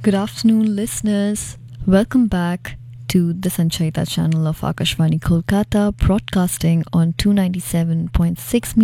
Good afternoon, listeners. Welcome back to the Sanchaita channel of Akashvani Kolkata, broadcasting on 297.6